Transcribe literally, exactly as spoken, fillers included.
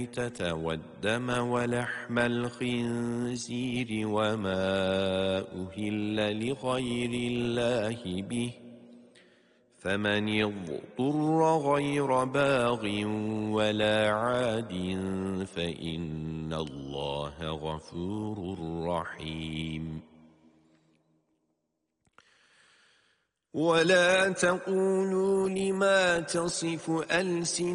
الميتة والدم ولحم الخنزير وما أهل لغير الله به فمن اضطر غير باغ ولا عاد فإن الله غفور رحيم. ولا تقولوا لما تصف ألسنتكم